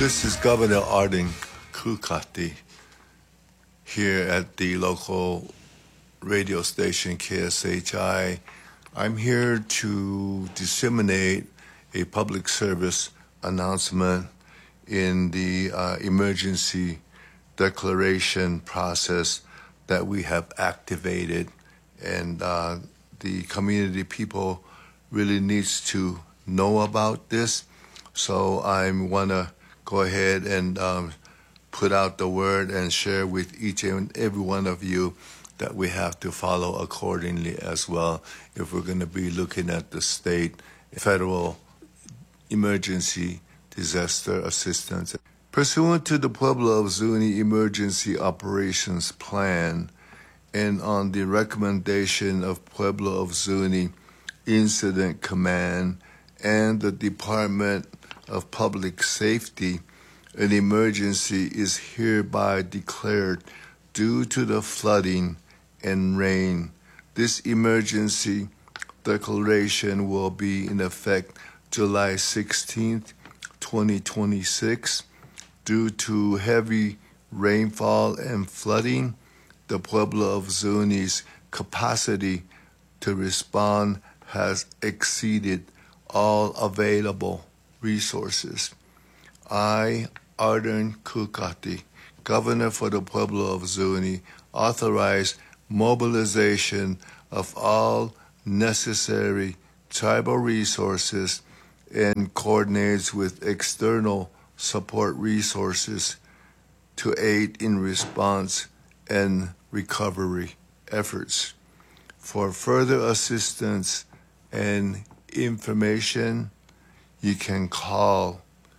This is Governor Arden Kukati here at the local radio station KSHI. I'm here to disseminate a public service announcement in the emergency declaration process that we have activated, and the community people really needs to know about this. So I want to go ahead and put out the word and share with each and every one of you that we have to follow accordingly as well if we're going to be looking at the state federal emergency disaster assistance. Pursuant to the Pueblo of Zuni Emergency Operations Plan and on the recommendation of Pueblo of Zuni Incident Command and the Department of Public Safety, an emergency is hereby declared due to the flooding and rain. This emergency declaration will be in effect July 16th, 2026. Due to heavy rainfall and flooding, the Pueblo of Zuni's capacity to respond has exceeded all available resources. I, Arden Kukati, Governor for the Pueblo of Zuni, authorize mobilization of all necessary tribal resources and coordinates with external support resources to aid in response and recovery efforts. For further assistance and information, you can call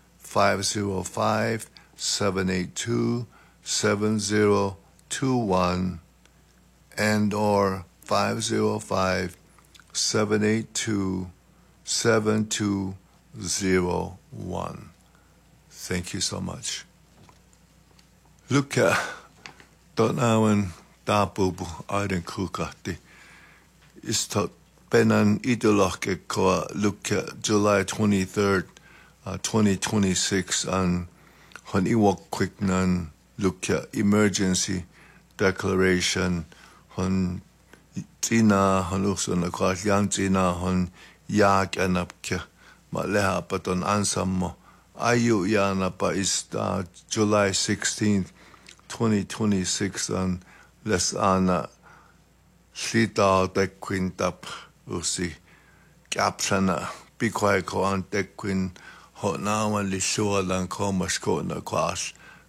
505-782-7021 and or 505-782-7201. Thank you so much. Luka Donawan Dabubu Arden Kukati is tot Benan Idoloke Koa Luka July 23rd, 2026 on Honiwok Quicknan Luka Emergency Declaration Hon Tina Honuson Akwas Yan Tina Hon Yak Anapke Maleha Paton Ansamo Ayu Yanapa is July 16th, 2026 on Lesana Sita Dequintap Usi Capsana Biquai Koan Dequin Hotnawan Lishualan Komaskona Quas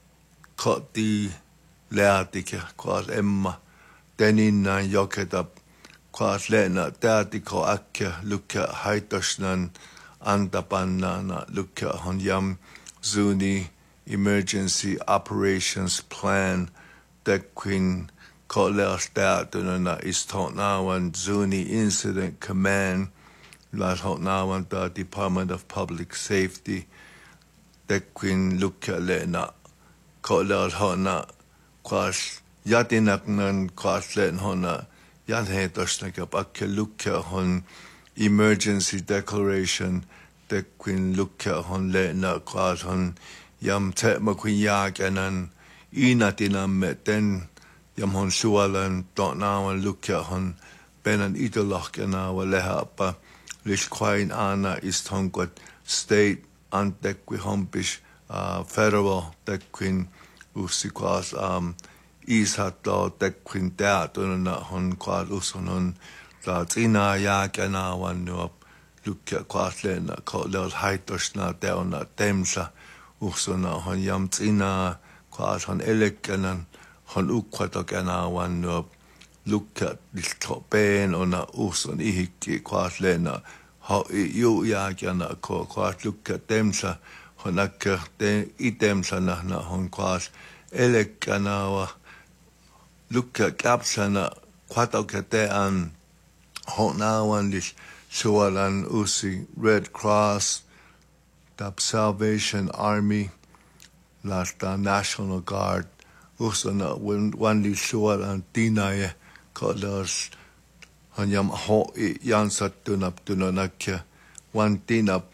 Koti Leatica Quas Emma Denina Yoketap Quas Lena Dadiko Akka Luka Haitoshnan Andapanana Luka Honyam Zuni Emergency Operations Plan Dequin Koleas Datunana is Totnawan Zuni Incident Command Las Hotnawan the Department of Public Safety Dequin Luka Lena Koleas Hona Quas Yatinaknan Quas Len Hona Yanhetosnaka Bakke Luka Hon Emergency Declaration Dequin Luka Hon Lena Quas Hon Yam Tetmaquin Yaganan Inatinam Meten Yam hon sualan Totnawan Luka hon Benan Idolokana Waleha Lish Quain Ana is Tonquat State Antequi Hompish Federal Dequin Usiquas Ishatlo Dequin Teatunana Hon Quad Usonon Tina Yakana one up Luka Quatlena Kotlel Haitoshna Deona Temsa Usona Hon Yam Tina Quas Hon Elekanan Hon ukwatokana wan Luka Listopen ona uson ihiki Quatlena how you yakana ko Quat Luka Temsa Honaka itemsa na hon Quas Elekanawa Luka Capsana Quatokate an Honawan Lish Sualan Usi Red Cross Tap Salvation Army Lasta National Guard Usana one Sualan Tinaye Kolas Hanyam Ho Yansat Tunap Tunanakia one Tinap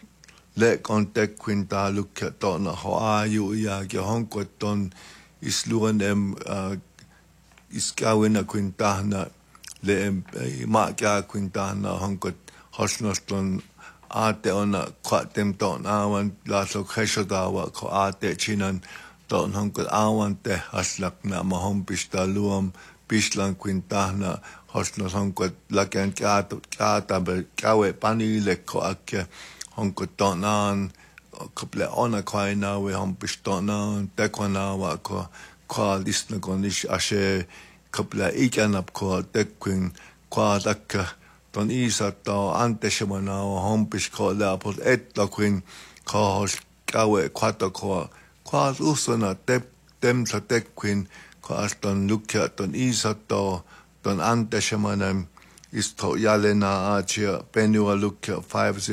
le kon te quinta lukka tona ho aju ja ke honko ton isluan iskawina quintana le ma kya quintana honko hosnoston ate ona kwatem ton awan la so kheshodawa ko ate chinan ton honko awan te haslak na mahom pista luam pislan quintana hosnos honko lakan kata be kawe panile ko akke honko tonan couple ona kwaina we hom pistonan te kwana wa ko kwa lisna konish ashe couple ikanap ko te queen kwa dakka ton isa to ante shemana hom pisko la por etla queen ko kawe kwato ko kwa usona te tem sa te queen ko aston lukya ton isa to ton ante shemana isto yalena achia penua lukya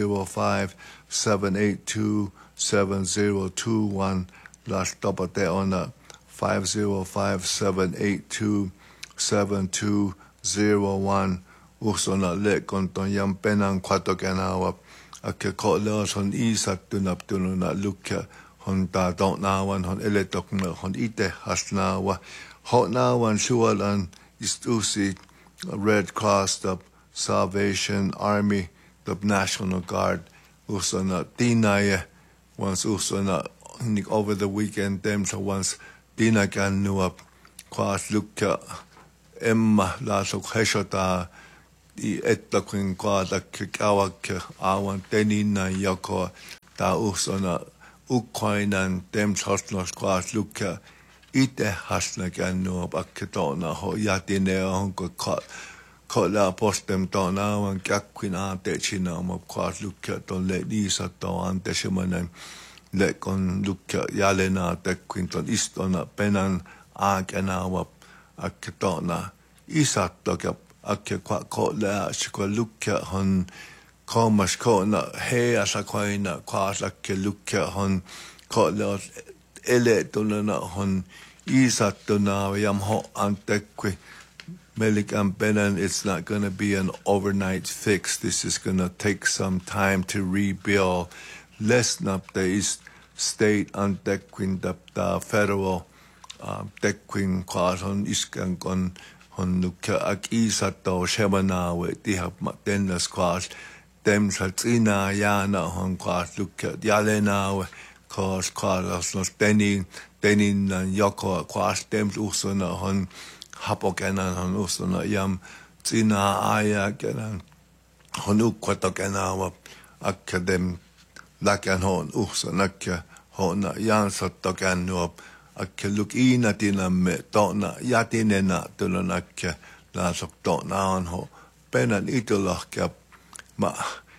505-782-7021 last topate ona 505-782-7201 usona le konton yam penan kwato kanawa ake ko le son isat tunap tununa lukya hon ta don't nawan hon eletokna hon ite hasnawa hot nawan shualan istusi Red Cross, the Salvation Army, the National Guard, usana tinaya once usana over the weekend them so once tina kan nu up kwas lukka emma la so heshota I etta kun kwada kawak awan tenina yako ta usana Ukrainan dem hosnos kwas lukka ite hasna kan nu up aketona ho yatine onko kolla postem tona wan kakkwina te china mo kwas lukka ton le disa to ante shemanen le kon lukka yalena te quinton istona penan akena wa aketona isatto akke kwa kolla shko lukka hon komas kona he asa kwaina kwas akke lukka hon kolla ele tonana hon isatto na yam ho ante kwi Melik and Benan, it's not going to be an overnight fix. This is going to take some time to rebuild. Lesnap the East State and Dequin the federal Dequin class on Iskan on Nuka Akisato Shemana with the Matendas class. Dem Satina Yana on class Luka Yalena class class no Denin and Yoko class Dems Usuna on Hapokenan hon usuna yam tsina aya kenan hon ukwato kenawa akadem lakan hon usuna ke hona yansatto kenuop akke lukina tinamme tona yatinena tulonakke lasok tona on ho penan itulahke ma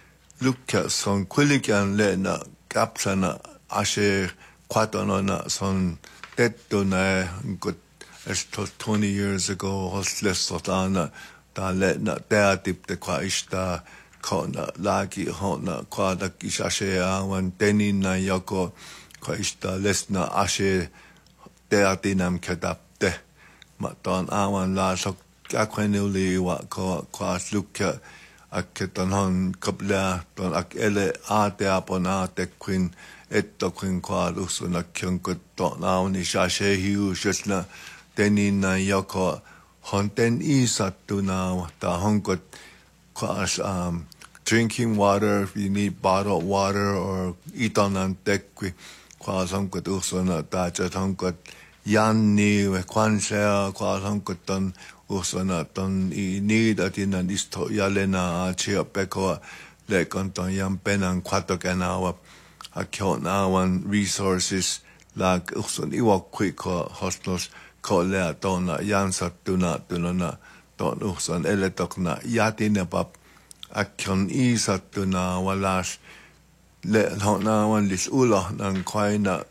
lukka son kulikan lena kapsana ashe kwatonona son tettuna nkut Esto 20 years ago, hostless sotana, da letna teatip de qua ishta, kona lagi hona quada kishashea, wan tenin na yoko, qua ishta lesna ashe teatinam kedapte, maton awan la sok akwenuli wa qua lukka, aketon hon kabla, ton ak ele ate apon ate queen, etto queen qua lusuna kyonkut ton awan ishashe hiu, shesna, Tenina yoko honten isattu na ta honkot kwas drinking water if you need bottled water or itonan tekwi kwas honkot usona ta chat honkot yanni we kwansea kwas honkot ton usona ton I need atinan isto yalena chia peko le konton yam penan kwato kanawa akyonawan resources like uson iwak quick hostels ko lea tona yansattuna tunona ton uhson eletokna yatinepap akyon isattuna walas le hona wan lis ulo nang kwaina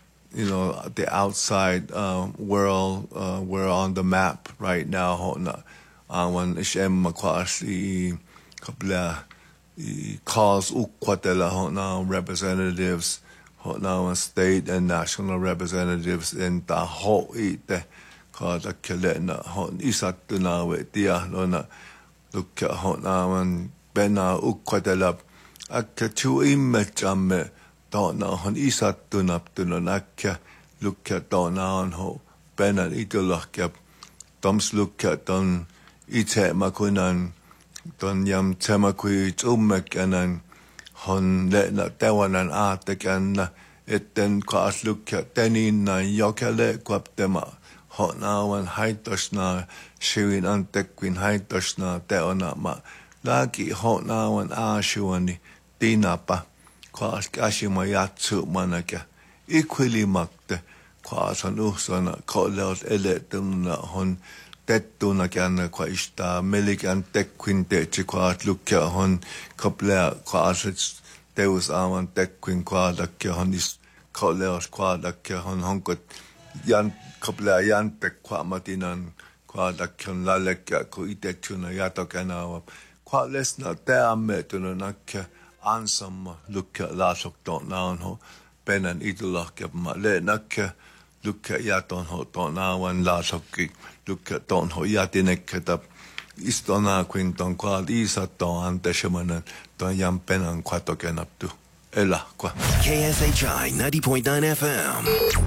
the outside world we're on the map right now hona wan ishem makwas I kapla calls ukwatela hona representatives now state and national representatives in the whole ite kada kelena hon isatuna we dia lona lukka hona man bena ukwatela akka tu immetjamme tona hon isattunaptunon akka lukka tona on ho penan itulahkap toms lukka ton itemakunan ton jam temakui ummekkanan hon lena tewanan aatekanna etten kaas lukka teninnan jokele kuaptema hon awan haitosna siwin antekwin haitosna teonama laki hon awan aasuani tinapa kaas kasima jatsu manaka ikvilimakte kaas on uhsana kolleos eletunna hon tettuna känne kaista melikan tekwin teetsi kaas lukka hon koplea kaas teus avan tekwin kaadakja hon is kolleos kaadakja hon honkot jan koplea jante kaamatinan kaadakja hon lalekja ku itetuna jatokanaava kaalesna teammetunun akka ansamma lukka laasokton naanho penan itulahkapma leenakka lukka jatonho tonaavan laasokki lukka tonho jatinekketab istona quinton qual isatton anteshamanan ton jam penan quatokenaptu elahkwa KSHI 90.9 FM